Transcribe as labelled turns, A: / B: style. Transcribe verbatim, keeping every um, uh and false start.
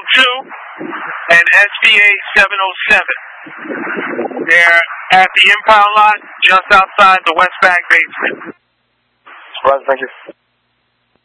A: thousand two and S V A seven oh seven. They're at the impound lot just outside the West Bank basement.
B: Right, thank you.